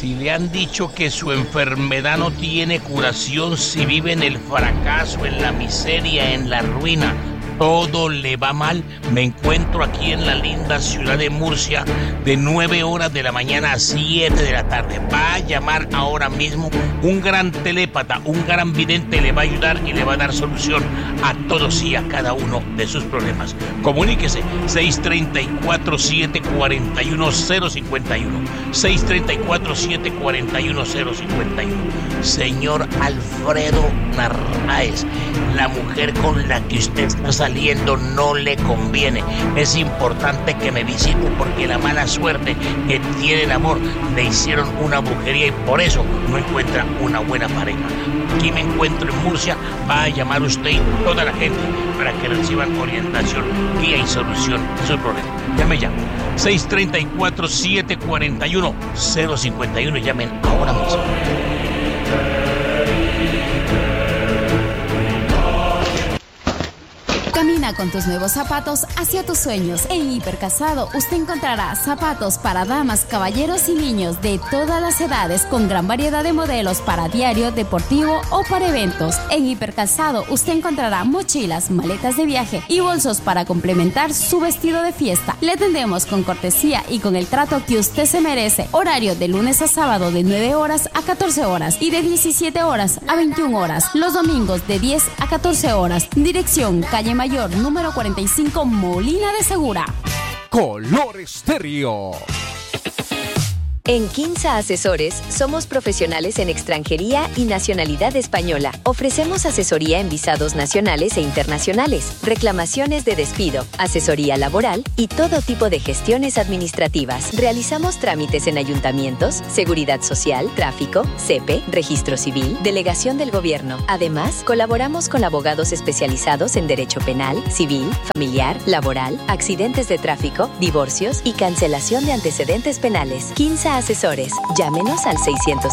Si le han dicho que su enfermedad no tiene curación, si vive en el fracaso, en la miseria, en la ruina, todo le va mal, me encuentro aquí en la linda ciudad de Murcia de 9 horas de la mañana a 7 de la tarde. Va a llamar ahora mismo, un gran telépata, un gran vidente le va a ayudar y le va a dar solución a todos y a cada uno de sus problemas. Comuníquese 634-741-051, 634-741-051. Señor Alfredo Narváez, la mujer con la que usted está saliendo no le conviene. Es importante que me visite porque la mala suerte que tiene el amor le hicieron una brujería y por eso no encuentra una buena pareja. Aquí me encuentro en Murcia, va a llamar usted y toda la gente para que reciban orientación, guía y solución a su problema. Llame ya, 634-741-051, llamen ahora mismo. Camina con tus nuevos zapatos hacia tus sueños. En Hipercalzado usted encontrará zapatos para damas, caballeros y niños de todas las edades con gran variedad de modelos para diario, deportivo o para eventos. En Hipercalzado usted encontrará mochilas, maletas de viaje y bolsos para complementar su vestido de fiesta. Le atendemos con cortesía y con el trato que usted se merece. Horario de lunes a sábado de 9 horas a 14 horas y de 17 horas a 21 horas. Los domingos de 10 a 14 horas. Dirección Calle Mayor, número 45, Molina de Segura. Color Estéreo. En Quinza Asesores somos profesionales en extranjería y nacionalidad española. Ofrecemos asesoría en visados nacionales e internacionales, reclamaciones de despido, asesoría laboral y todo tipo de gestiones administrativas. Realizamos trámites en ayuntamientos, seguridad social, tráfico, CEPE, registro civil, delegación del gobierno. Además, colaboramos con abogados especializados en derecho penal, civil, familiar, laboral, accidentes de tráfico, divorcios y cancelación de antecedentes penales. Quinza Asesores. Llámenos al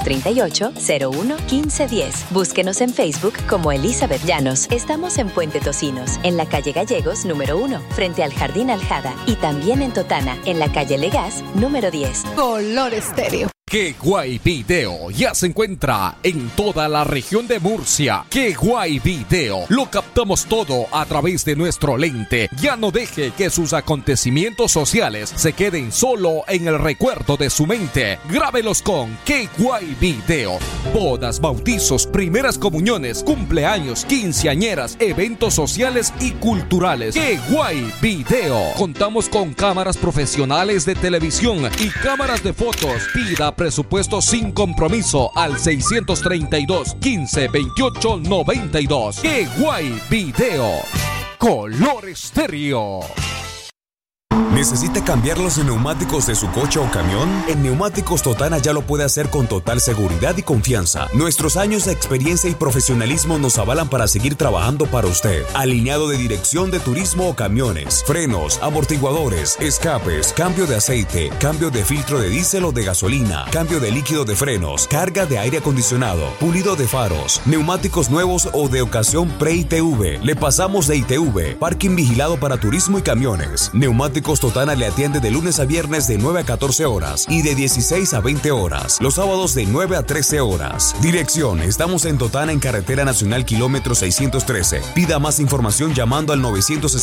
638-01-1510. Búsquenos en Facebook como Elizabeth Llanos. Estamos en Puente Tocinos, en la calle Gallegos, número 1, frente al Jardín Aljada. Y también en Totana, en la calle Legaz, número 10. Color Estéreo. ¡Qué guay video! Ya se encuentra en toda la región de Murcia. ¡Qué guay video! Lo captamos todo a través de nuestro lente. Ya no deje que sus acontecimientos sociales se queden solo en el recuerdo de su mente. Grábelos con ¡Qué guay video! Bodas, bautizos, primeras comuniones, cumpleaños, quinceañeras, eventos sociales y culturales. ¡Qué guay video! Contamos con cámaras profesionales de televisión y cámaras de fotos. Pida presupuesto sin compromiso al 632 15 28 92. ¡Qué guay video! Color Estéreo. ¿Necesita cambiar los neumáticos de su coche o camión? En Neumáticos Totana ya lo puede hacer con total seguridad y confianza. Nuestros años de experiencia y profesionalismo nos avalan para seguir trabajando para usted. Alineado de dirección de turismo o camiones, frenos, amortiguadores, escapes, cambio de aceite, cambio de filtro de diésel o de gasolina, cambio de líquido de frenos, carga de aire acondicionado, pulido de faros, neumáticos nuevos o de ocasión pre-ITV. Le pasamos de ITV, parking vigilado para turismo y camiones. Neumáticos Totana le atiende de lunes a viernes de 9 a 14 horas y de 16 a 20 horas. Los sábados de 9 a 13 horas. Dirección: estamos en Totana en Carretera Nacional kilómetro 613. Pida más información llamando al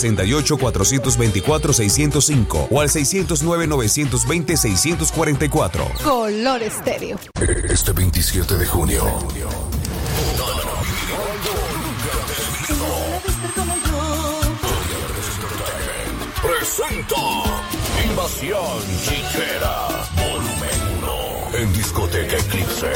968-424-605 o al 609-920-644. Color Estéreo. Este 27 de junio. Presenta Invasión Chiquera Volumen 1 en Discoteca Eclipse.